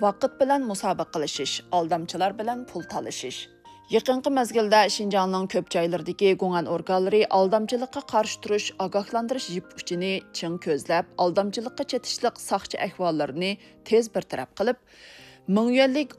vaqt bilan musobaqa qilishish, aldamchilar bilan pul talashish. Yaqinqi mezgilda Şinjanning ko'p joylaridagi gumon organlari aldamchilikqa qarshi turish, ogohlantirish yip uchini ching ko'zlab, aldamchilikqa chetishliq saqchi ahvollarini tez bartaraf qilib, ming yuanlik